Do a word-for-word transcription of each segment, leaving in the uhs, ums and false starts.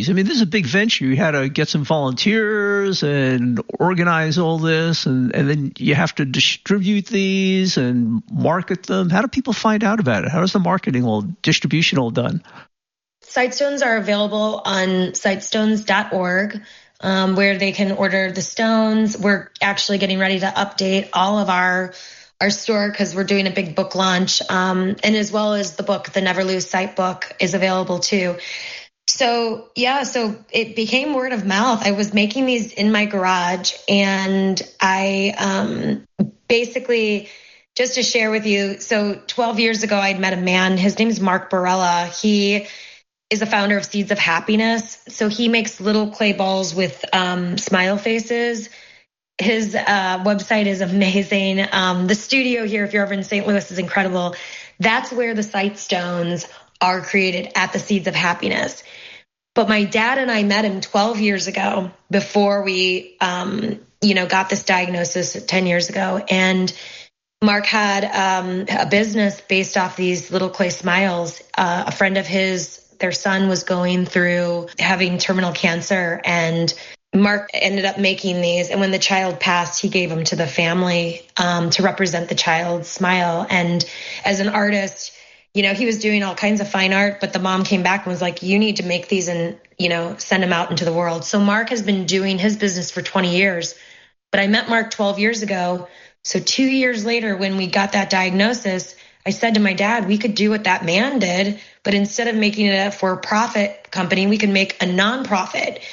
I mean, this is a big venture. You had to get some volunteers and organize all this, and, and then you have to distribute these and market them. How do people find out about it? How is the marketing all, distribution all done? Sightstones are available on sightstones dot org, um, where they can order the stones. We're actually getting ready to update all of our our store because we're doing a big book launch, um, and as well as the book, the Never Lose Sight book, is available too. So yeah, so it became word of mouth. I was making these in my garage, and I um, basically, just to share with you, so twelve years ago, I'd met a man. His name is Mark Barella. He is the founder of Seeds of Happiness. So he makes little clay balls with um, smile faces. His uh, website is amazing. Um, the studio here, if you're ever in Saint Louis, is incredible. That's where the Sightstones are created, at the Seeds of Happiness. But my dad and I met him twelve years ago before we, um, you know, got this diagnosis ten years ago. And Mark had um, a business based off these little clay smiles. Uh, a friend of his, their son was going through having terminal cancer, and Mark ended up making these, and when the child passed, he gave them to the family um, to represent the child's smile. And as an artist, you know, he was doing all kinds of fine art, but the mom came back and was like, you need to make these and, you know, send them out into the world. So Mark has been doing his business for twenty years, but I met Mark twelve years ago. So two years later, when we got that diagnosis, I said to my dad, we could do what that man did, but instead of making it a for-profit company, we could make a nonprofit.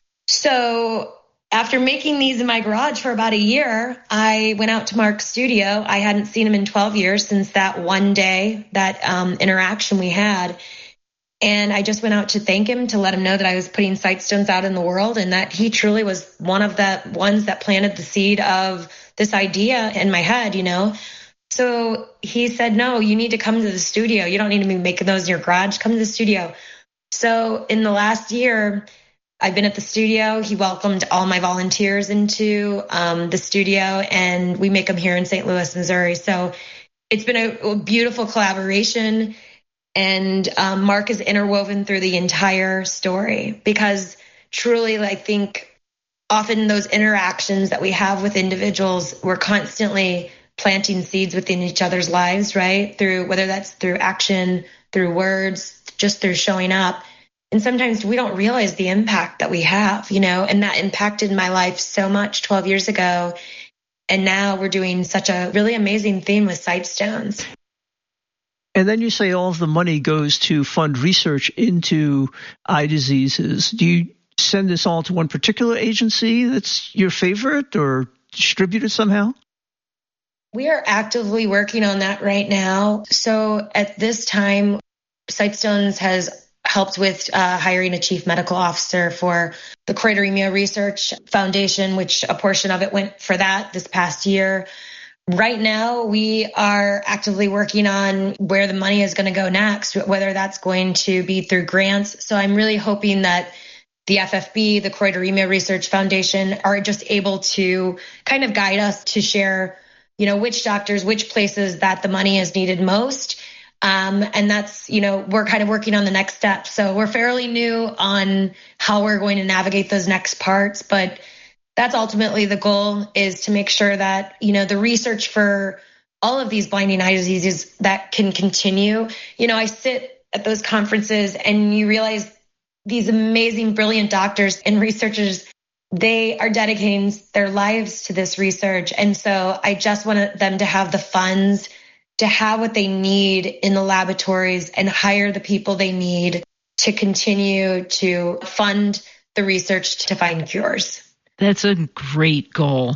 So after making these in my garage for about a year, I went out to Mark's studio. I hadn't seen him in twelve years since that one day, that um, interaction we had. And I just went out to thank him, to let him know that I was putting Sightstones out in the world, and that he truly was one of the ones that planted the seed of this idea in my head, you know. So he said, no, you need to come to the studio. You don't need to be making those in your garage. Come to the studio. So in the last year, I've been at the studio. He welcomed all my volunteers into um, the studio, and we make them here in Saint Louis, Missouri. So it's been a, a beautiful collaboration, and um, Mark is interwoven through the entire story, because truly, I think often those interactions that we have with individuals, we're constantly planting seeds within each other's lives, right? Through, whether that's through action, through words, just through showing up. And sometimes we don't realize the impact that we have, you know, and that impacted my life so much twelve years ago. And now we're doing such a really amazing thing with Sightstones. And then you say all of the money goes to fund research into eye diseases. Do you send this all to one particular agency that's your favorite, or distribute it somehow? We are actively working on that right now. So at this time, Sightstones has helped with uh, hiring a chief medical officer for the Choroideremia Research Foundation, which a portion of it went for that this past year. Right now, we are actively working on where the money is going to go next, whether that's going to be through grants. So I'm really hoping that the F F B, the Choroideremia Research Foundation, are just able to kind of guide us to share, you know, which doctors, which places that the money is needed most. Um, and that's, you know, we're kind of working on the next step. So we're fairly new on how we're going to navigate those next parts, but that's ultimately the goal, is to make sure that, you know, the research for all of these blinding eye diseases that can continue. You know, I sit at those conferences and you realize these amazing, brilliant doctors and researchers, they are dedicating their lives to this research. And so I just want them to have the funds to have what they need in the laboratories and hire the people they need to continue to fund the research to find cures. That's a great goal.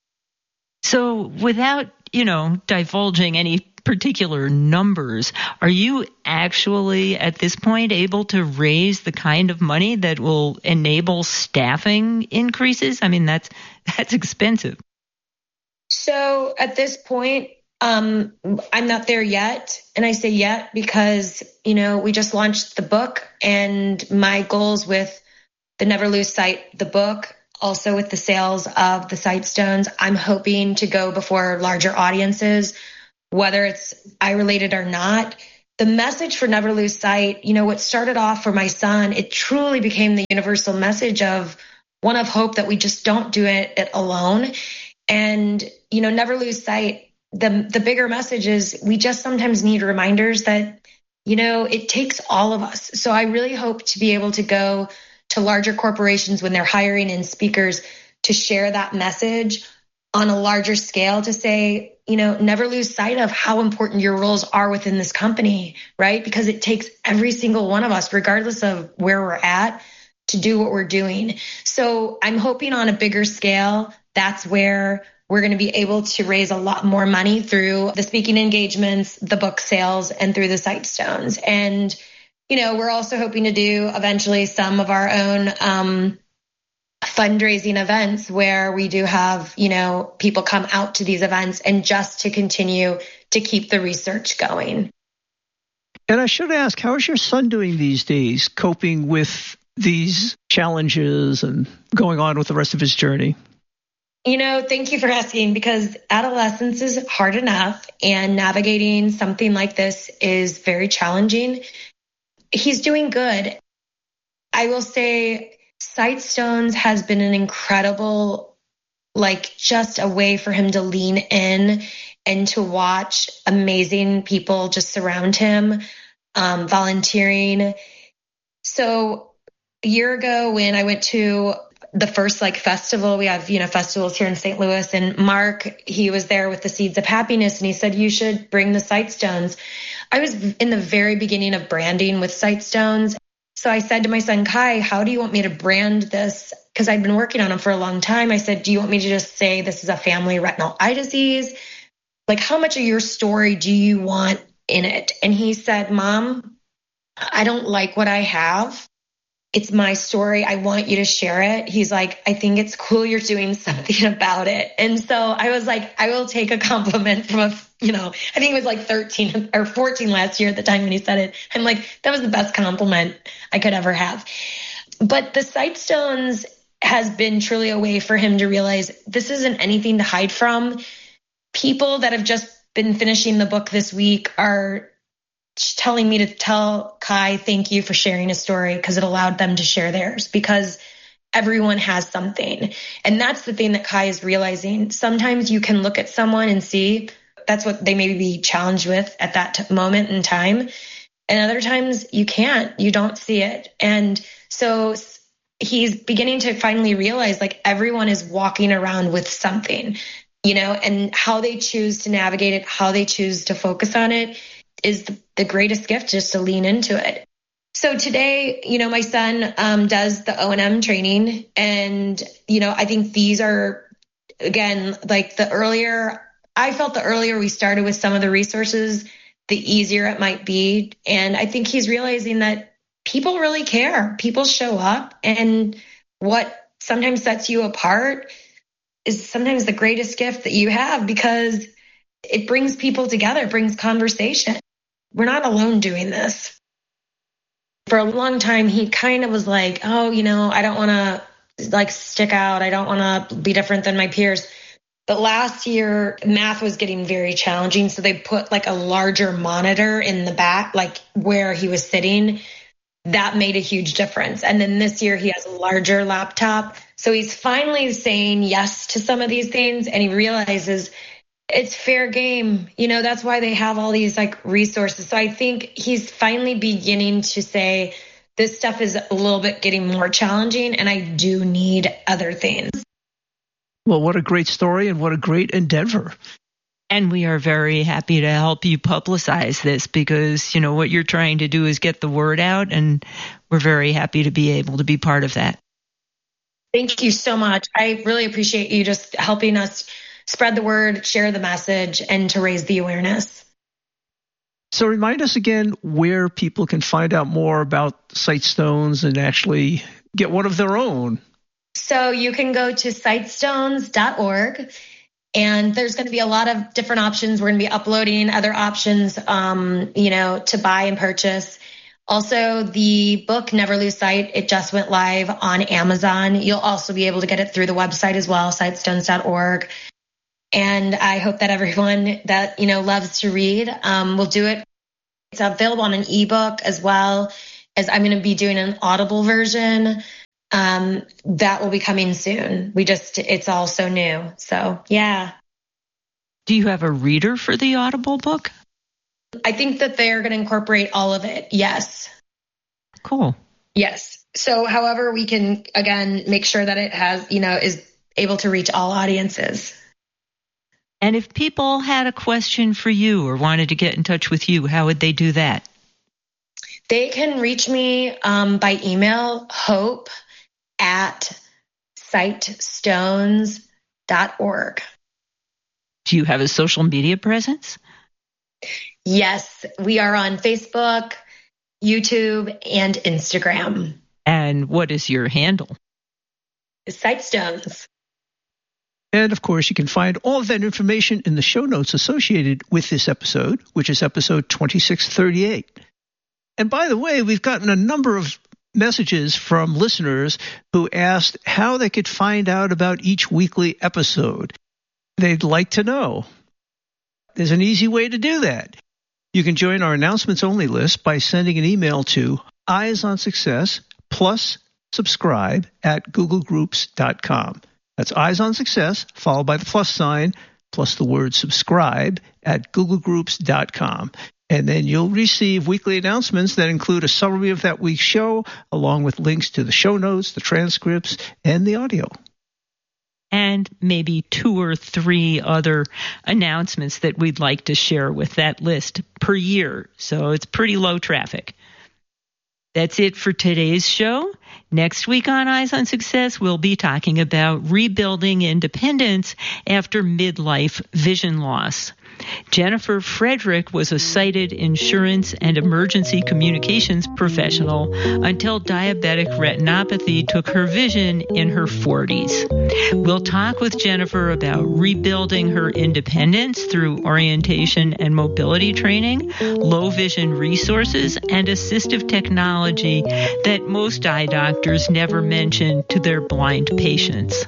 So without, you know, divulging any particular numbers, are you actually at this point able to raise the kind of money that will enable staffing increases? I mean, that's that's expensive. So at this point, Um, I'm not there yet. And I say yet because, you know, we just launched the book, and my goals with the Never Lose Sight, the book, also with the sales of the Sightstones, I'm hoping to go before larger audiences, whether it's eye related or not. the message for Never Lose Sight, you know, what started off for my son, it truly became the universal message of one of hope, that we just don't do it, it alone. And, you know, never lose sight. The, the bigger message is we just sometimes need reminders that, you know, it takes all of us. So I really hope to be able to go to larger corporations when they're hiring in speakers to share that message on a larger scale, to say, you know, never lose sight of how important your roles are within this company, right? Because it takes every single one of us, regardless of where we're at, to do what we're doing. So I'm hoping on a bigger scale, that's where we're going to be able to raise a lot more money through the speaking engagements, the book sales, and through the Sightstones. And, you know, we're also hoping to do eventually some of our own um, fundraising events where we do have, you know, people come out to these events, and just to continue to keep the research going. And I should ask, how is your son doing these days, coping with these challenges and going on with the rest of his journey? You know, thank you for asking, because adolescence is hard enough, and navigating something like this is very challenging. He's doing good. I will say Sightstones has been an incredible, like, just a way for him to lean in and to watch amazing people just surround him, um, volunteering. So a year ago, when I went to the first like festival, we have, you know, festivals here in Saint Louis, and Mark, he was there with the Seeds of Happiness, and he said, you should bring the Sightstones. I was in the very beginning of branding with Sightstones. So I said to my son, Kai, how do you want me to brand this? Because I'd been working on them for a long time. I said, do you want me to just say this is a family retinal eye disease? Like, how much of your story do you want in it? And he said, Mom, I don't like what I have. It's my story. I want you to share it. He's like, I think it's cool you're doing something about it. And so I was like, I will take a compliment from a, you know, I think it was like thirteen or fourteen last year at the time when he said it. I'm like, that was the best compliment I could ever have. But the Sightstones has been truly a way for him to realize this isn't anything to hide from. People that have just been finishing the book this week are telling me to tell Kai, thank you for sharing a story, because it allowed them to share theirs, because everyone has something. And that's the thing that Kai is realizing. Sometimes you can look at someone and see that's what they may be challenged with at that t- moment in time. And other times you can't, you don't see it. And so he's beginning to finally realize, like, everyone is walking around with something, you know, and how they choose to navigate it, how they choose to focus on it is the, the greatest gift, just to lean into it. So today, you know, my son um, does the O and M training. And, you know, I think these are, again, like the earlier, I felt the earlier we started with some of the resources, the easier it might be. And I think he's realizing that people really care. People show up. And what sometimes sets you apart is sometimes the greatest gift that you have, because it brings people together, it brings conversation. We're not alone doing this. For a long time, he kind of was like, oh, you know, I don't want to like stick out. I don't want to be different than my peers. But last year, math was getting very challenging. So they put like a larger monitor in the back, like where he was sitting. That made a huge difference. And then this year he has a larger laptop. So he's finally saying yes to some of these things. And he realizes it's fair game. You know, that's why they have all these like resources. So I think he's finally beginning to say this stuff is a little bit getting more challenging, and I do need other things. Well, what a great story, and what a great endeavor. And we are very happy to help you publicize this, because, you know, what you're trying to do is get the word out, and we're very happy to be able to be part of that. Thank you so much. I really appreciate you just helping us spread the word, share the message, and to raise the awareness. So remind us again where people can find out more about Sightstones and actually get one of their own. So you can go to sightstones dot org, and there's going to be a lot of different options. We're going to be uploading other options, um, you know, to buy and purchase. Also, the book Never Lose Sight, it just went live on Amazon. You'll also be able to get it through the website as well, sightstones dot org. And I hope that everyone that, you know, loves to read um, will do it It's available on an ebook as well as I'm going to be doing an Audible version. Um, that will be coming soon. We just, it's all so new. So, yeah. Do you have a reader for the Audible book? I think that they're going to incorporate all of it. Yes. Cool. Yes. So, however, we can, again, make sure that it has, you know, is able to reach all audiences. And if people had a question for you or wanted to get in touch with you, how would they do that? They can reach me um, by email, hope at sightstones dot org. Do you have a social media presence? Yes, we are on Facebook, YouTube, and Instagram. And what is your handle? Sightstones. And of course, you can find all of that information in the show notes associated with this episode, which is episode twenty-six thirty-eight. And by the way, we've gotten a number of messages from listeners who asked how they could find out about each weekly episode. They'd like to know. There's an easy way to do that. You can join our announcements only list by sending an email to eyes on success plus subscribe at google groups dot com. That's Eyes on Success, followed by the plus sign, plus the word subscribe at google groups dot com. And then you'll receive weekly announcements that include a summary of that week's show, along with links to the show notes, the transcripts, and the audio. And maybe two or three other announcements that we'd like to share with that list per year. So it's pretty low traffic. That's it for today's show. Next week on Eyes on Success, we'll be talking about rebuilding independence after midlife vision loss. Jennifer Frederick was a sighted insurance and emergency communications professional until diabetic retinopathy took her vision in her forties. We'll talk with Jennifer about rebuilding her independence through orientation and mobility training, low vision resources, and assistive technology that most eye doctors never mention to their blind patients.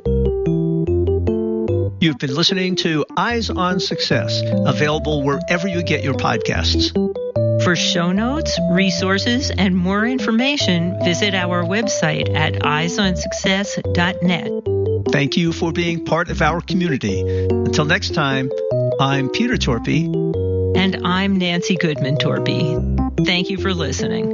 You've been listening to Eyes on Success, available wherever you get your podcasts. For show notes, resources, and more information, visit our website at eyes on success dot net. Thank you for being part of our community. Until next time, I'm Peter Torpy. And I'm Nancy Goodman Torpy. Thank you for listening.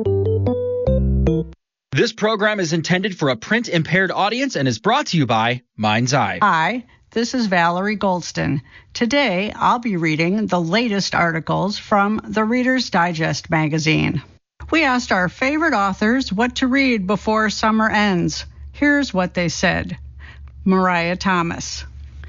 This program is intended for a print-impaired audience and is brought to you by Mind's Eye. Hi. This is Valerie Goldston. Today, I'll be reading the latest articles from the Reader's Digest magazine. We asked our favorite authors what to read before summer ends. Here's what they said. Mariah Thomas.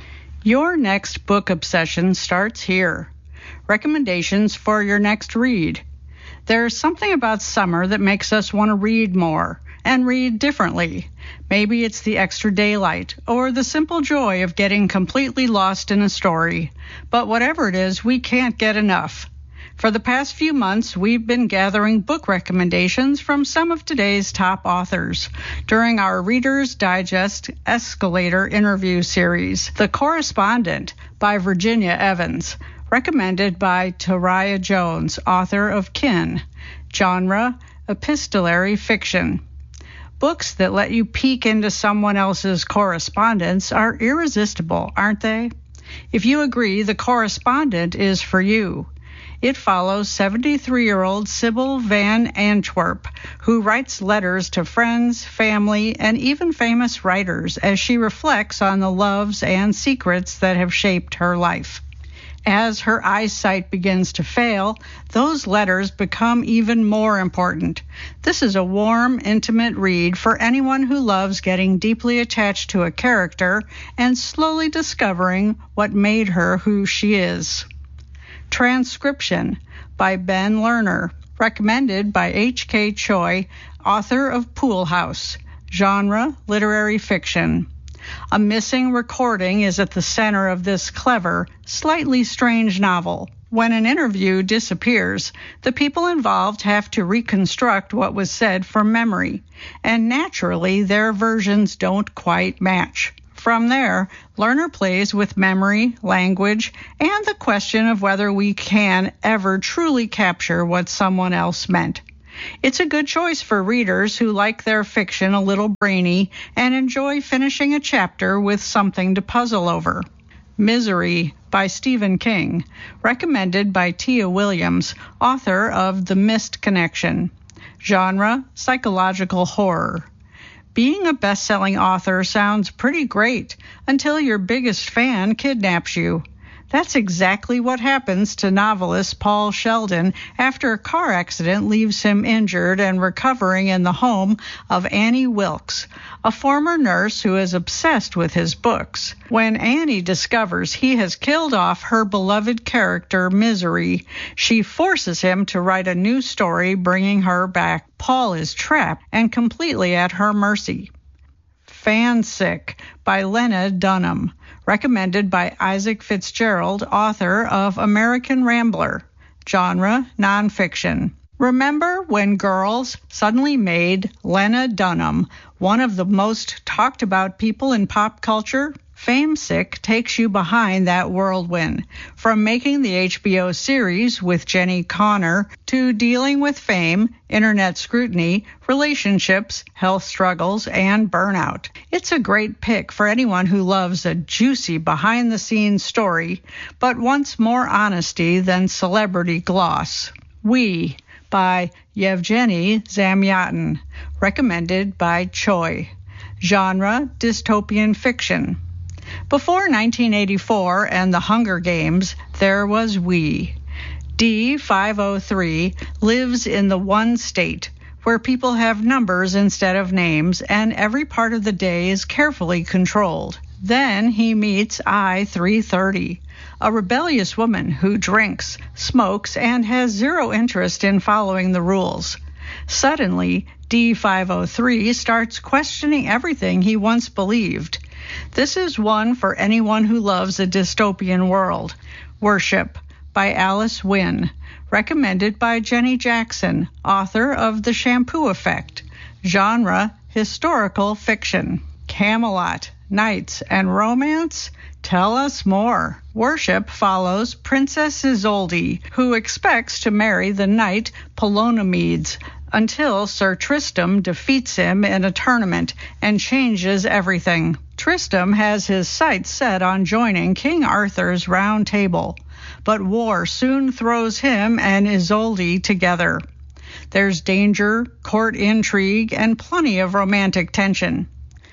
Your next book obsession starts here. Recommendations for your next read. There's something about summer that makes us want to read more and read differently. Maybe it's the extra daylight or the simple joy of getting completely lost in a story. But whatever it is, we can't get enough. For the past few months, we've been gathering book recommendations from some of today's top authors during our Reader's Digest Escalator interview series, The Correspondent by Virginia Evans, recommended by Taraya Jones, author of Kin. Genre, epistolary fiction. Books that let you peek into someone else's correspondence are irresistible, aren't they? If you agree, The Correspondent is for you. It follows seventy-three-year-old Sybil Van Antwerp, who writes letters to friends, family, and even famous writers as she reflects on the loves and secrets that have shaped her life. As her eyesight begins to fail, those letters become even more important. This is a warm, intimate read for anyone who loves getting deeply attached to a character and slowly discovering what made her who she is. Transcription by Ben Lerner, recommended by H K Choi, author of Pool House. Genre, literary fiction. A missing recording is at the center of this clever, slightly strange novel. When an interview disappears, the people involved have to reconstruct what was said from memory, and naturally their versions don't quite match. From there, learner plays with memory, language, and the question of whether we can ever truly capture what someone else meant. It's a good choice for readers who like their fiction a little brainy and enjoy finishing a chapter with something to puzzle over. Misery by Stephen King, recommended by Tia Williams, author of The Mist Connection. Genre, psychological horror. Being a best-selling author sounds pretty great until your biggest fan kidnaps you. That's exactly what happens to novelist Paul Sheldon after a car accident leaves him injured and recovering in the home of Annie Wilkes, a former nurse who is obsessed with his books. When Annie discovers he has killed off her beloved character, Misery, she forces him to write a new story bringing her back. Paul is trapped and completely at her mercy. Fansick by Lena Dunham, recommended by Isaac Fitzgerald, author of American Rambler. Genre, nonfiction. Remember when girls suddenly made Lena Dunham one of the most talked about people in pop culture? Famesick takes you behind that whirlwind, from making the H B O series with Jenny Connor to dealing with fame, internet scrutiny, relationships, health struggles, and burnout. It's a great pick for anyone who loves a juicy behind-the-scenes story, but wants more honesty than celebrity gloss. We by Yevgeny Zamyatin, recommended by Choi. Genre, dystopian fiction. Before nineteen eighty-four and the Hunger Games, there was We. D five oh three lives in the one state where people have numbers instead of names and every part of the day is carefully controlled. Then he meets I three thirty, a rebellious woman who drinks, smokes, and has zero interest in following the rules. Suddenly, D five oh three starts questioning everything he once believed. This is one for anyone who loves a dystopian world. Worship by Alice Wynne, recommended by Jenny Jackson, author of The Shampoo Effect. Genre, historical fiction. Camelot, knights, and romance? Tell us more. Worship follows Princess Isolde, who expects to marry the knight Palomides, until Sir Tristram defeats him in a tournament and changes everything. Tristram has his sights set on joining King Arthur's Round Table, but war soon throws him and Isolde together. There's danger, court intrigue, and plenty of romantic tension.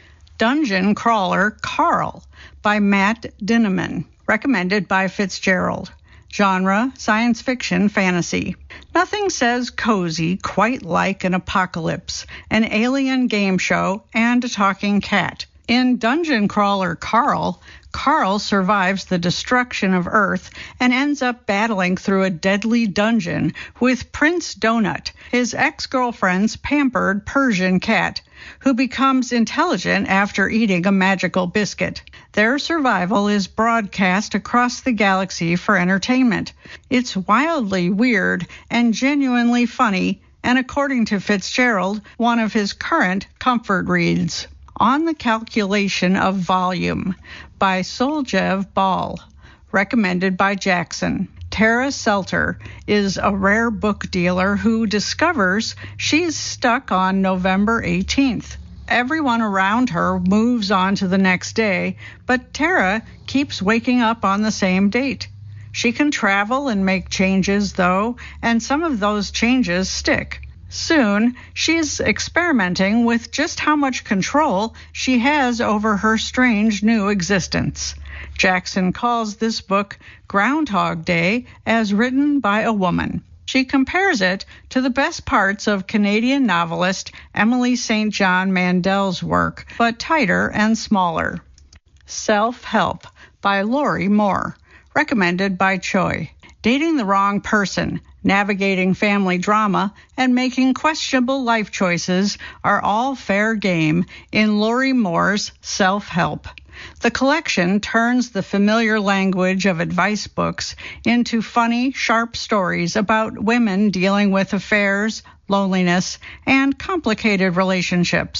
Dungeon Crawler Carl by Matt Dinniman, recommended by Fitzgerald. Genre, science fiction fantasy. Nothing says cozy quite like an apocalypse, an alien game show, and a talking cat. In Dungeon Crawler Carl, Carl survives the destruction of Earth and ends up battling through a deadly dungeon with Prince Donut, his ex-girlfriend's pampered Persian cat, who becomes intelligent after eating a magical biscuit. Their survival is broadcast across the galaxy for entertainment. It's wildly weird and genuinely funny, and according to Fitzgerald, one of his current comfort reads. On the Calculation of Volume by Soljev Ball, recommended by Jackson. Tara Selter is a rare book dealer who discovers she's stuck on November eighteenth. Everyone around her moves on to the next day, but Tara keeps waking up on the same date. She can travel and make changes, though, and some of those changes stick. Soon, she's experimenting with just how much control she has over her strange new existence. Jackson calls this book Groundhog Day as written by a woman. She compares it to the best parts of Canadian novelist Emily Saint John Mandel's work, but tighter and smaller. Self-Help by Lori Moore, recommended by Choi. Dating the wrong person, navigating family drama, and making questionable life choices are all fair game in Lori Moore's Self-Help. The collection turns the familiar language of advice books into funny, sharp stories about women dealing with affairs, loneliness, and complicated relationships.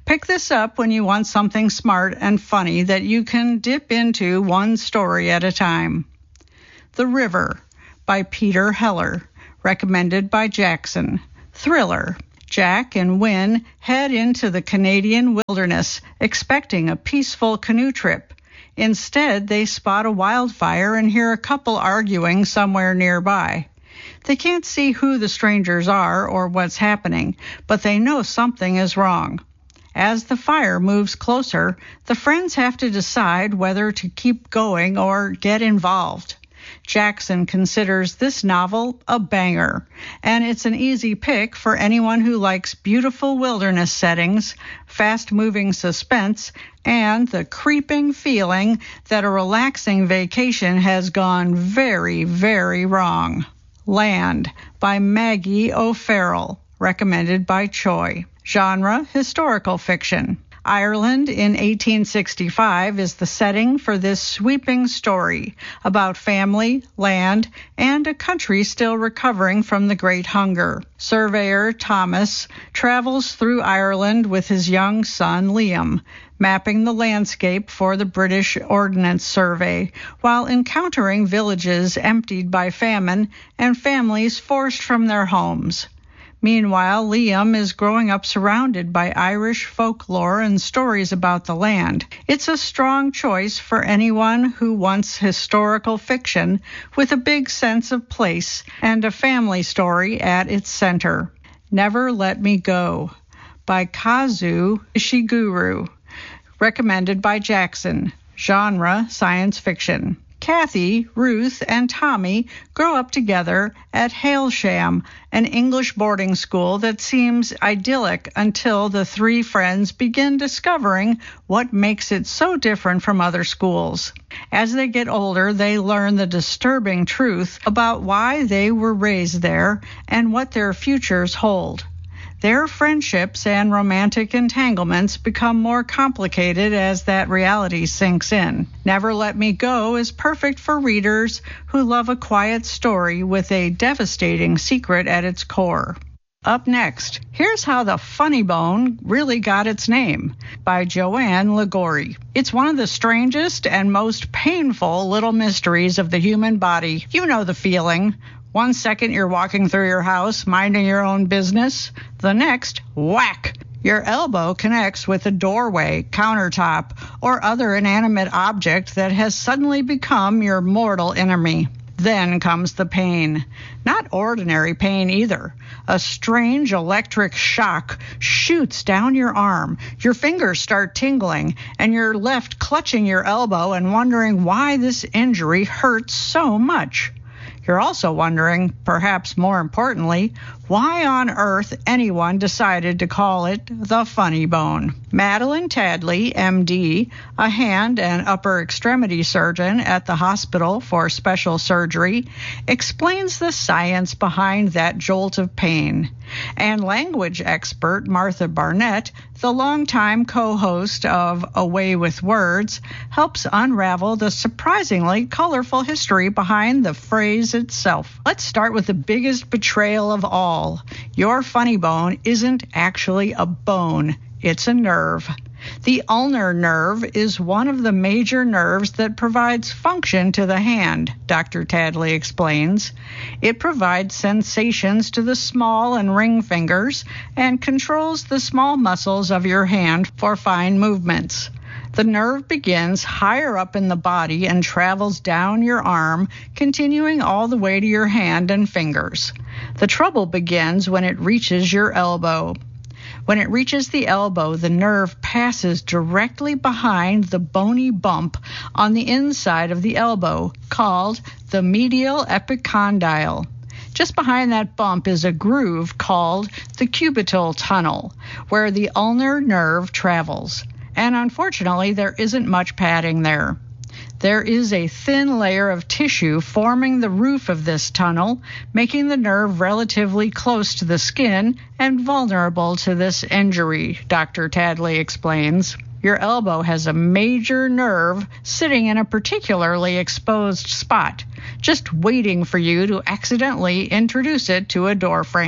Pick this up when you want something smart and funny that you can dip into one story at a time. The River by Peter Heller, recommended by Jackson. Thriller. Jack and Wynne head into the Canadian wilderness, expecting a peaceful canoe trip. Instead, they spot a wildfire and hear a couple arguing somewhere nearby. They can't see who the strangers are or what's happening, but they know something is wrong. As the fire moves closer, the friends have to decide whether to keep going or get involved. Jackson considers this novel a banger, and it's an easy pick for anyone who likes beautiful wilderness settings, fast-moving suspense, and the creeping feeling that a relaxing vacation has gone very, very wrong. Land by Maggie O'Farrell, recommended by Choi. Genre, historical fiction. Ireland in eighteen sixty-five is the setting for this sweeping story about family, land, and a country still recovering from the Great Hunger. Surveyor Thomas travels through Ireland with his young son Liam, mapping the landscape for the British Ordnance Survey, while encountering villages emptied by famine and families forced from their homes. Meanwhile, Liam is growing up surrounded by Irish folklore and stories about the land. It's a strong choice for anyone who wants historical fiction with a big sense of place and a family story at its center. Never Let Me Go by Kazu Ishiguro, recommended by Jackson. Genre, science fiction. Kathy, Ruth, and Tommy grow up together at Hailsham, an English boarding school that seems idyllic until the three friends begin discovering what makes it so different from other schools. As they get older, they learn the disturbing truth about why they were raised there and what their futures hold. Their friendships and romantic entanglements become more complicated as that reality sinks in. Never Let Me Go is perfect for readers who love a quiet story with a devastating secret at its core. Up next, here's how the funny bone really got its name, by Joanne Liguori. It's one of the strangest and most painful little mysteries of the human body. You know the feeling. One second you're walking through your house, minding your own business. The next, whack! Your elbow connects with a doorway, countertop, or other inanimate object that has suddenly become your mortal enemy. Then comes the pain. Not ordinary pain either. A strange electric shock shoots down your arm. Your fingers start tingling, and you're left clutching your elbow and wondering why this injury hurts so much. You're also wondering, perhaps more importantly, why on earth anyone decided to call it the funny bone. Madeline Tadley, M D, a hand and upper extremity surgeon at the Hospital for Special Surgery, explains the science behind that jolt of pain. And language expert Martha Barnett, the longtime co-host of Away with Words, helps unravel the surprisingly colorful history behind the phrase itself. Let's start with the biggest betrayal of all. Your funny bone isn't actually a bone, it's a nerve. The ulnar nerve is one of the major nerves that provides function to the hand, Doctor Tadley explains. It provides sensations to the small and ring fingers and controls the small muscles of your hand for fine movements. The nerve begins higher up in the body and travels down your arm, continuing all the way to your hand and fingers. The trouble begins when it reaches your elbow. When it reaches the elbow, the nerve passes directly behind the bony bump on the inside of the elbow, called the medial epicondyle. Just behind that bump is a groove called the cubital tunnel, where the ulnar nerve travels. And unfortunately, there isn't much padding there. There is a thin layer of tissue forming the roof of this tunnel, making the nerve relatively close to the skin and vulnerable to this injury, Doctor Tadley explains. Your elbow has a major nerve sitting in a particularly exposed spot, just waiting for you to accidentally introduce it to a door frame.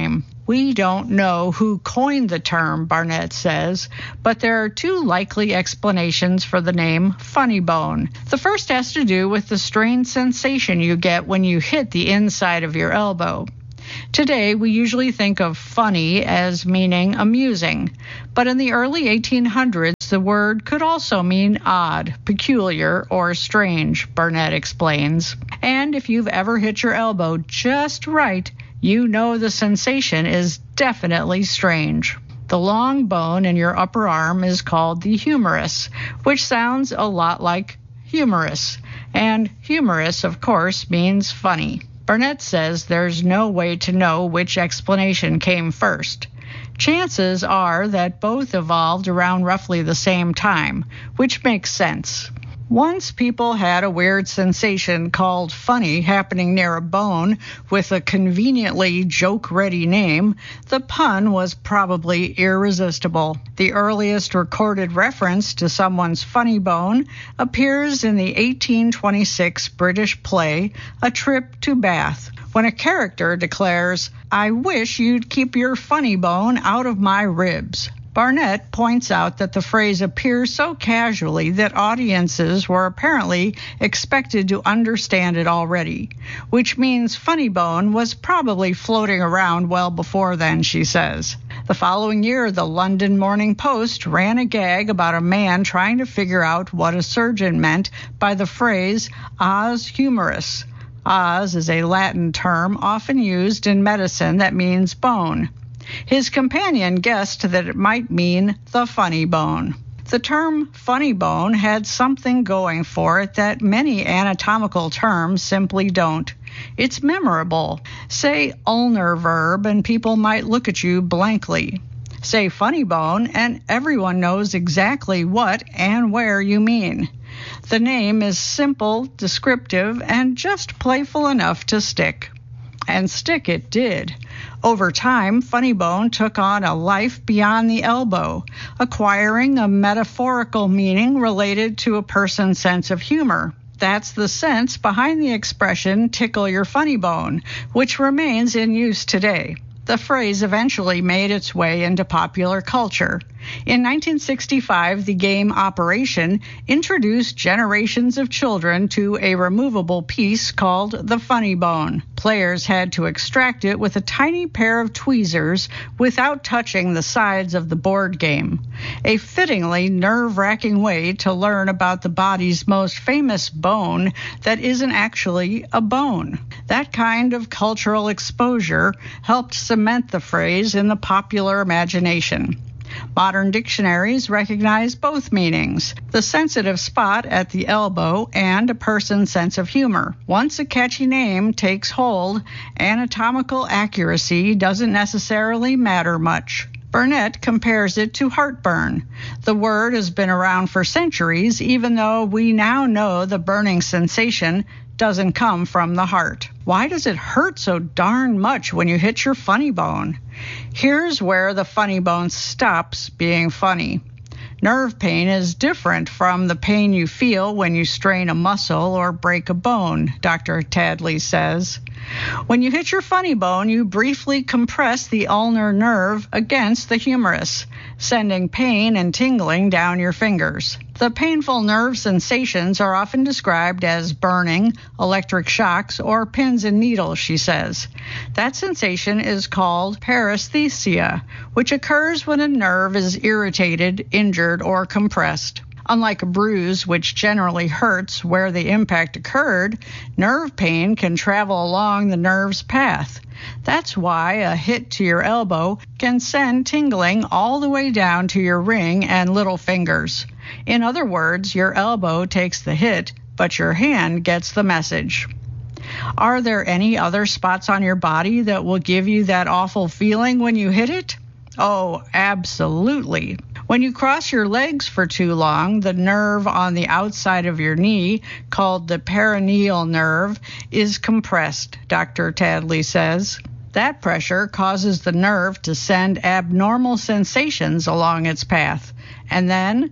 We don't know who coined the term, Barnett says, but there are two likely explanations for the name funny bone. The first has to do with the strange sensation you get when you hit the inside of your elbow. Today, we usually think of funny as meaning amusing, but in the early eighteen hundreds, the word could also mean odd, peculiar, or strange, Barnett explains. And if you've ever hit your elbow just right, you know the sensation is definitely strange. The long bone in your upper arm is called the humerus, which sounds a lot like humorous. And humorous, of course, means funny. Barnett says there's no way to know which explanation came first. Chances are that both evolved around roughly the same time, which makes sense. Once people had a weird sensation called funny happening near a bone with a conveniently joke-ready name, the pun was probably irresistible. The earliest recorded reference to someone's funny bone appears in the eighteen twenty-six British play A Trip to Bath, when a character declares, "I wish you'd keep your funny bone out of my ribs." Barnett points out that the phrase appears so casually that audiences were apparently expected to understand it already, which means funny bone was probably floating around well before then, she says. The following year, the London Morning Post ran a gag about a man trying to figure out what a surgeon meant by the phrase os humerus. Os is a Latin term often used in medicine that means bone. His companion guessed that it might mean the funny bone. The term funny bone had something going for it that many anatomical terms simply don't. It's memorable. Say ulnar verb and people might look at you blankly. Say funny bone and everyone knows exactly what and where you mean. The name is simple, descriptive, and just playful enough to stick. And stick it did. Over time, funny bone took on a life beyond the elbow, acquiring a metaphorical meaning related to a person's sense of humor. That's the sense behind the expression tickle your funny bone, which remains in use today. The phrase eventually made its way into popular culture. In nineteen sixty-five, the game Operation introduced generations of children to a removable piece called the funny bone. Players had to extract it with a tiny pair of tweezers without touching the sides of the board game. A fittingly nerve-wracking way to learn about the body's most famous bone that isn't actually a bone. That kind of cultural exposure helped cement the phrase in the popular imagination. Modern dictionaries recognize both meanings, the sensitive spot at the elbow and a person's sense of humor. Once a catchy name takes hold, anatomical accuracy doesn't necessarily matter much. Barnett compares it to heartburn. The word has been around for centuries, even though we now know the burning sensation doesn't come from the heart. Why does it hurt so darn much when you hit your funny bone? Here's where the funny bone stops being funny. Nerve pain is different from the pain you feel when you strain a muscle or break a bone, Doctor Tadley says. When you hit your funny bone, you briefly compress the ulnar nerve against the humerus, sending pain and tingling down your fingers. The painful nerve sensations are often described as burning, electric shocks, or pins and needles, she says. That sensation is called paresthesia, which occurs when a nerve is irritated, injured, or compressed. Unlike a bruise, which generally hurts where the impact occurred, nerve pain can travel along the nerve's path. That's why a hit to your elbow can send tingling all the way down to your ring and little fingers. In other words, your elbow takes the hit, but your hand gets the message. Are there any other spots on your body that will give you that awful feeling when you hit it? Oh, absolutely. When you cross your legs for too long, the nerve on the outside of your knee, called the peroneal nerve, is compressed, Doctor Tadley says. That pressure causes the nerve to send abnormal sensations along its path, and then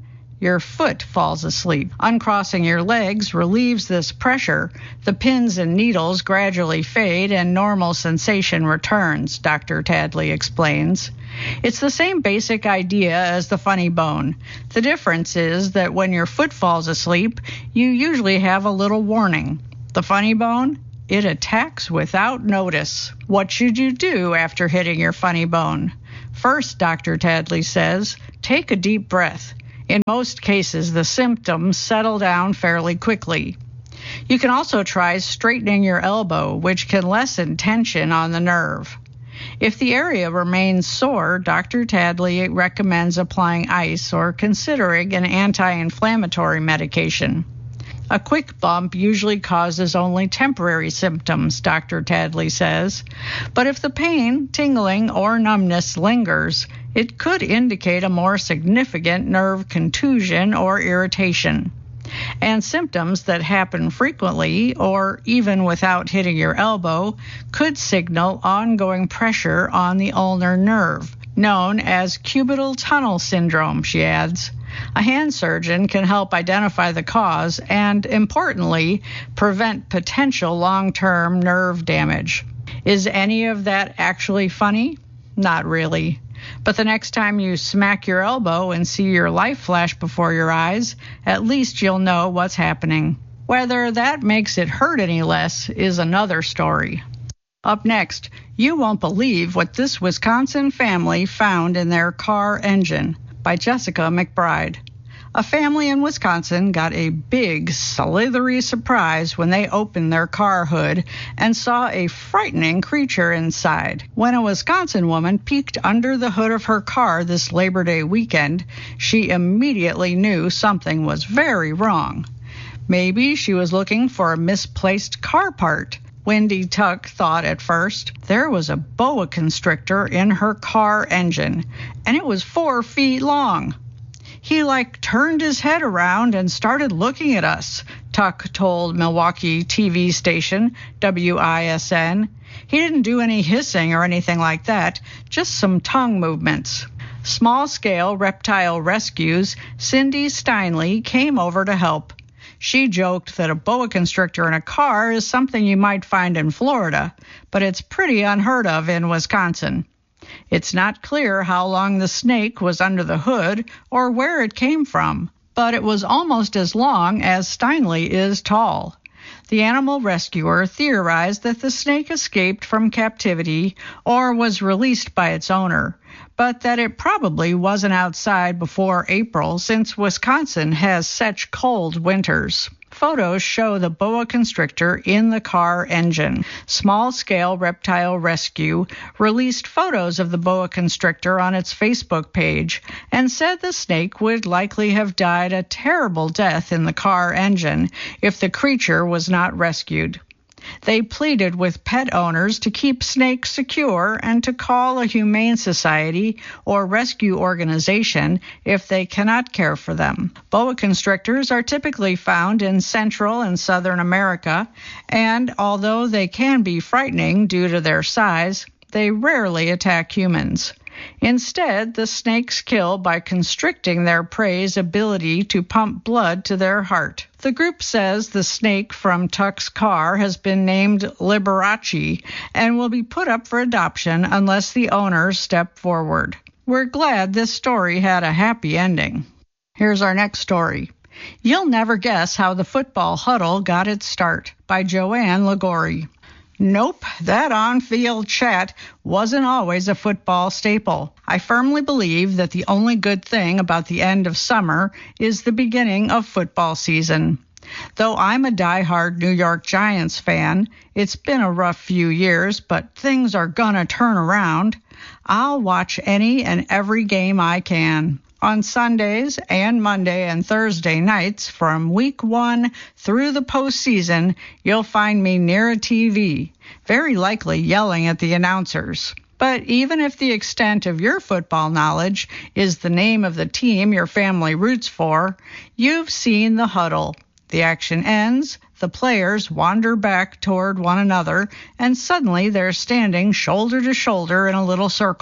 your foot falls asleep. Uncrossing your legs relieves this pressure. The pins and needles gradually fade and normal sensation returns, Doctor Tadley explains. It's the same basic idea as the funny bone. The difference is that when your foot falls asleep, you usually have a little warning. The funny bone? It attacks without notice. What should you do after hitting your funny bone? First, Doctor Tadley says, take a deep breath. In most cases, the symptoms settle down fairly quickly. You can also try straightening your elbow, which can lessen tension on the nerve. If the area remains sore, Doctor Tadley recommends applying ice or considering an anti-inflammatory medication. A quick bump usually causes only temporary symptoms, Doctor Tadley says. But if the pain, tingling, or numbness lingers, it could indicate a more significant nerve contusion or irritation. And symptoms that happen frequently, or even without hitting your elbow, could signal ongoing pressure on the ulnar nerve, known as cubital tunnel syndrome, she adds. A hand surgeon can help identify the cause and, importantly, prevent potential long-term nerve damage. Is any of that actually funny? Not really. But the next time you smack your elbow and see your life flash before your eyes, at least you'll know what's happening. Whether that makes it hurt any less is another story. Up next, you won't believe what this Wisconsin family found in their car engine, by Jessica McBride. A family in Wisconsin got a big, slithery surprise when they opened their car hood and saw a frightening creature inside. When a Wisconsin woman peeked under the hood of her car this Labor Day weekend, she immediately knew something was very wrong. Maybe she was looking for a misplaced car part. Wendy Tuck thought at first. There was a boa constrictor in her car engine, and it was four feet long. He like turned his head around and started looking at us, Tuck told Milwaukee T V station W I S N. He didn't do any hissing or anything like that, just some tongue movements. Small-scale reptile rescues Cindy Steinley came over to help. She joked that a boa constrictor in a car is something you might find in Florida, but it's pretty unheard of in Wisconsin. It's not clear how long the snake was under the hood or where it came from, but it was almost as long as Steinley is tall. The animal rescuer theorized that the snake escaped from captivity or was released by its owner, but that it probably wasn't outside before April since Wisconsin has such cold winters. Photos show the boa constrictor in the car engine. Small-scale reptile rescue released photos of the boa constrictor on its Facebook page and said the snake would likely have died a terrible death in the car engine if the creature was not rescued. They pleaded with pet owners to keep snakes secure and to call a humane society or rescue organization if they cannot care for them. Boa constrictors are typically found in Central and Southern America, and although they can be frightening due to their size, they rarely attack humans. Instead, the snakes kill by constricting their prey's ability to pump blood to their heart. The group says the snake from Tuck's car has been named Liberace and will be put up for adoption unless the owners step forward. We're glad this story had a happy ending. Here's our next story. You'll never guess how the football huddle got its start, by Joanne Liguori. Nope, that on-field chat wasn't always a football staple. I firmly believe that the only good thing about the end of summer is the beginning of football season. Though I'm a diehard New York Giants fan, it's been a rough few years, but things are gonna turn around. I'll watch any and every game I can. On Sundays and Monday and Thursday nights from week one through the postseason, you'll find me near a T V, very likely yelling at the announcers. But even if the extent of your football knowledge is the name of the team your family roots for, you've seen the huddle. The action ends, the players wander back toward one another, and suddenly they're standing shoulder to shoulder in a little circle.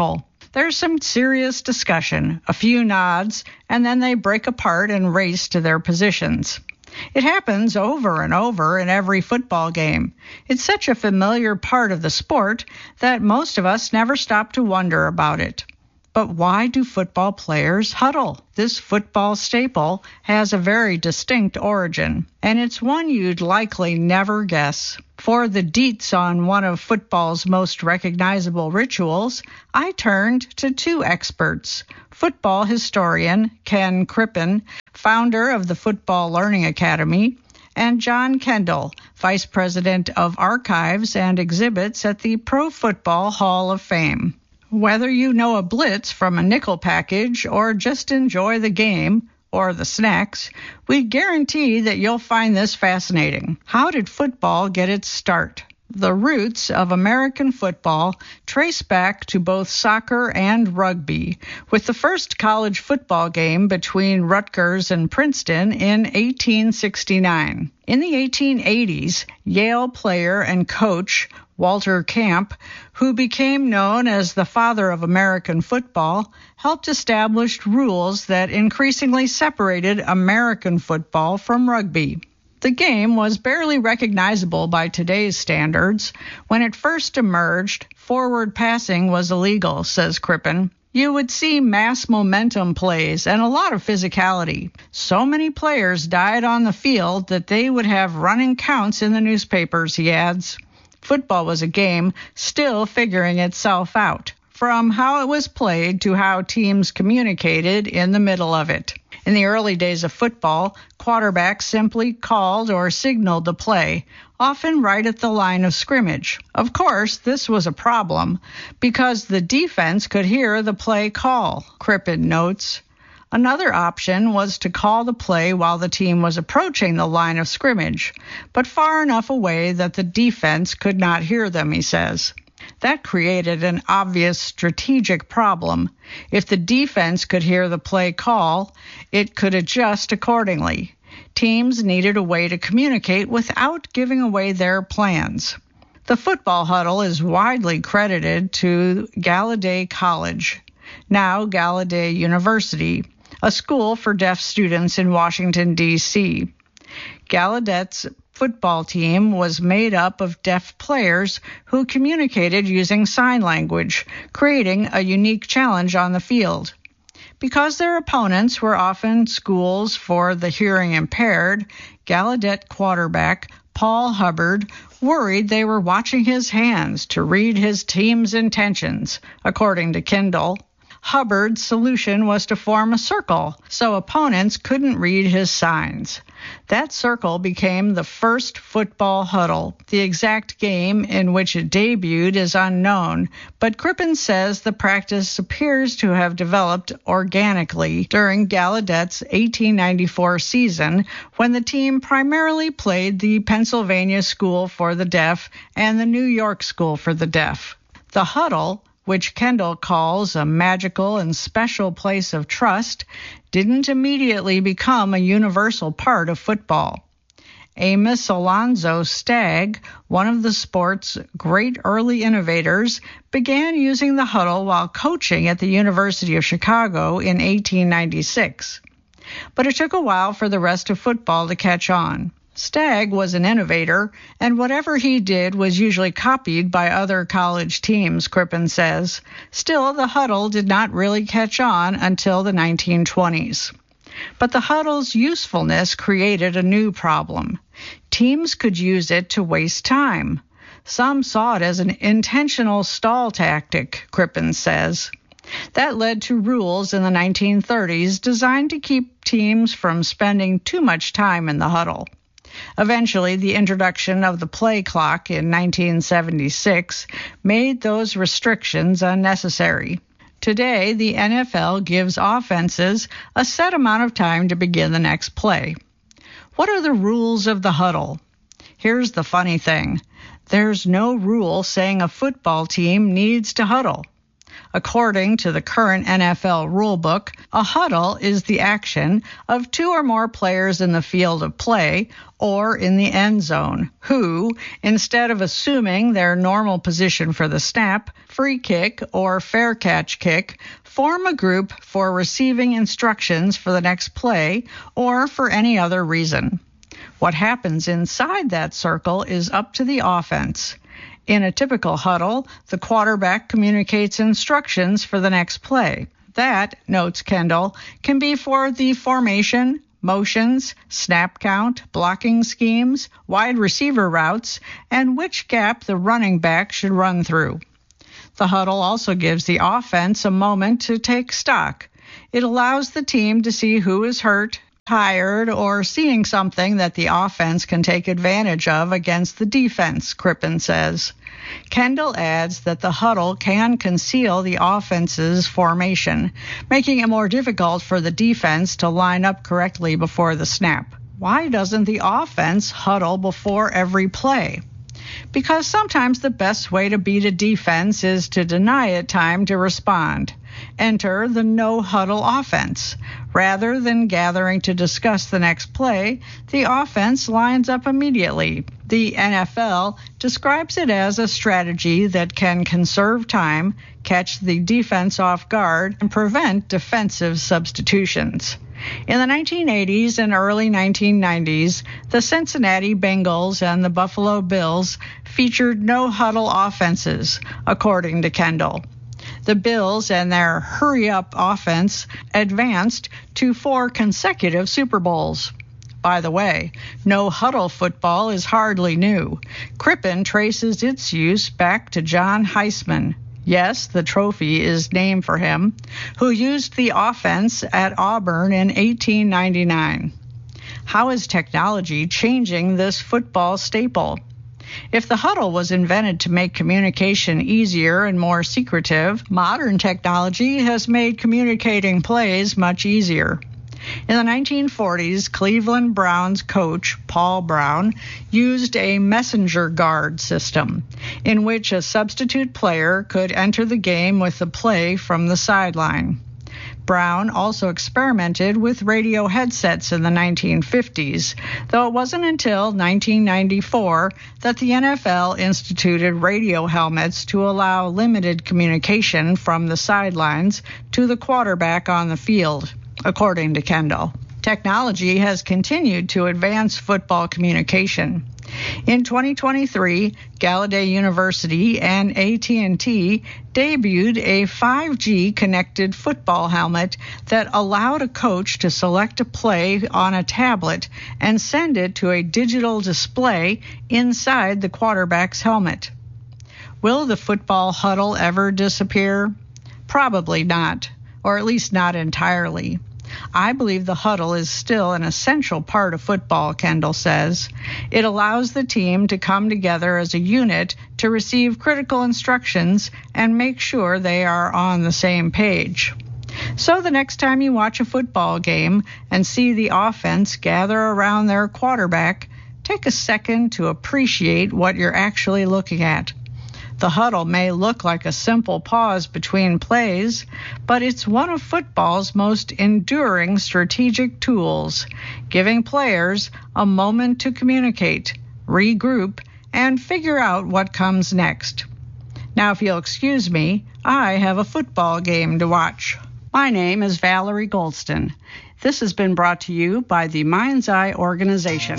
There's some serious discussion, a few nods, and then they break apart and race to their positions. It happens over and over in every football game. It's such a familiar part of the sport that most of us never stop to wonder about it. But why do football players huddle? This football staple has a very distinct origin, and it's one you'd likely never guess. For the deets on one of football's most recognizable rituals, I turned to two experts. Football historian Ken Crippen, founder of the Football Learning Academy, and John Kendall, vice president of archives and exhibits at the Pro Football Hall of Fame. Whether you know a blitz from a nickel package or just enjoy the game or the snacks, we guarantee that you'll find this fascinating. How did football get its start? The roots of American football trace back to both soccer and rugby, with the first college football game between Rutgers and Princeton in eighteen sixty-nine. In the eighteen eighties, Yale player and coach Walter Camp, who became known as the father of American football, helped establish rules that increasingly separated American football from rugby. The game was barely recognizable by today's standards. When it first emerged, forward passing was illegal, says Crippen. You would see mass momentum plays and a lot of physicality. So many players died on the field that they would have running counts in the newspapers, he adds. Football was a game still figuring itself out, from how it was played to how teams communicated in the middle of it. In the early days of football, quarterbacks simply called or signaled the play, often right at the line of scrimmage. Of course, this was a problem because the defense could hear the play call, Crippen notes. Another option was to call the play while the team was approaching the line of scrimmage, but far enough away that the defense could not hear them, he says. That created an obvious strategic problem. If the defense could hear the play call, it could adjust accordingly. Teams needed a way to communicate without giving away their plans. The football huddle is widely credited to Gallaudet College, now Gallaudet University, a school for deaf students in Washington, D C Gallaudet's football team was made up of deaf players who communicated using sign language, creating a unique challenge on the field. Because their opponents were often schools for the hearing impaired, Gallaudet quarterback Paul Hubbard worried they were watching his hands to read his team's intentions, according to Kendall. Hubbard's solution was to form a circle so opponents couldn't read his signs. That circle became the first football huddle. The exact game in which it debuted is unknown, but Crippen says the practice appears to have developed organically during Gallaudet's eighteen ninety-four season, when the team primarily played the Pennsylvania School for the Deaf and the New York School for the Deaf. The huddle, which Kendall calls a magical and special place of trust, didn't immediately become a universal part of football. Amos Alonzo Stagg, one of the sport's great early innovators, began using the huddle while coaching at the University of Chicago in eighteen ninety-six. But it took a while for the rest of football to catch on. Stagg was an innovator, and whatever he did was usually copied by other college teams, Crippen says. Still, the huddle did not really catch on until the nineteen twenties. But the huddle's usefulness created a new problem. Teams could use it to waste time. Some saw it as an intentional stall tactic, Crippen says. That led to rules in the nineteen thirties designed to keep teams from spending too much time in the huddle. Eventually, the introduction of the play clock in nineteen seventy-six made those restrictions unnecessary. Today, the N F L gives offenses a set amount of time to begin the next play. What are the rules of the huddle? Here's the funny thing. There's no rule saying a football team needs to huddle. According to the current N F L rulebook, a huddle is the action of two or more players in the field of play or in the end zone who, instead of assuming their normal position for the snap, free kick, or fair catch kick, form a group for receiving instructions for the next play or for any other reason. What happens inside that circle is up to the offense. In a typical huddle, the quarterback communicates instructions for the next play. That, notes Kendall, can be for the formation, motions, snap count, blocking schemes, wide receiver routes, and which gap the running back should run through. The huddle also gives the offense a moment to take stock. It allows the team to see who is hurt, tired, or seeing something that the offense can take advantage of against the defense, Crippen says. Kendall adds that the huddle can conceal the offense's formation, making it more difficult for the defense to line up correctly before the snap. Why doesn't the offense huddle before every play? Because sometimes the best way to beat a defense is to deny it time to respond. Enter the no-huddle offense. Rather than gathering to discuss the next play, the offense lines up immediately. The N F L describes it as a strategy that can conserve time, catch the defense off guard, and prevent defensive substitutions. In the nineteen eighties and early nineteen nineties, the Cincinnati Bengals and the Buffalo Bills featured no-huddle offenses, according to Kendall. The Bills and their hurry-up offense advanced to four consecutive Super Bowls. By the way, no-huddle football is hardly new. Crippen traces its use back to John Heisman. Yes, the trophy is named for him, who used the offense at Auburn in eighteen ninety-nine. How is technology changing this football staple? If the huddle was invented to make communication easier and more secretive, modern technology has made communicating plays much easier. In the nineteen forties, Cleveland Browns coach Paul Brown used a messenger guard system in which a substitute player could enter the game with the play from the sideline. Brown also experimented with radio headsets in the nineteen fifties, though it wasn't until nineteen ninety-four that the N F L instituted radio helmets to allow limited communication from the sidelines to the quarterback on the field, according to Kendall. Technology has continued to advance football communication. In twenty twenty-three, Gallaudet University and A T and T debuted a five G connected football helmet that allowed a coach to select a play on a tablet and send it to a digital display inside the quarterback's helmet. Will the football huddle ever disappear? Probably not, or at least not entirely. I believe the huddle is still an essential part of football, Kendall says. It allows the team to come together as a unit to receive critical instructions and make sure they are on the same page. So the next time you watch a football game and see the offense gather around their quarterback, take a second to appreciate what you're actually looking at. The huddle may look like a simple pause between plays, but it's one of football's most enduring strategic tools, giving players a moment to communicate, regroup, and figure out what comes next. Now, if you'll excuse me, I have a football game to watch. My name is Valerie Goldston. This has been brought to you by the Mind's Eye Organization.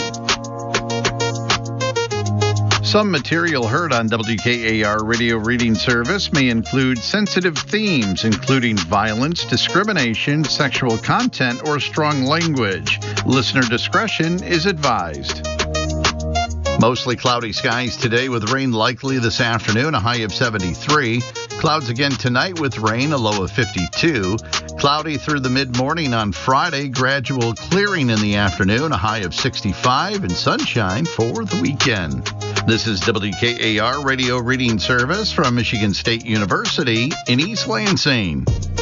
Some material heard on W K A R Radio Reading Service may include sensitive themes, including violence, discrimination, sexual content, or strong language. Listener discretion is advised. Mostly cloudy skies today with rain likely this afternoon, a high of seventy-three. Clouds again tonight with rain, a low of fifty-two. Cloudy through the mid-morning on Friday, gradual clearing in the afternoon, a high of sixty-five, and sunshine for the weekend. This is W K A R Radio Reading Service from Michigan State University in East Lansing.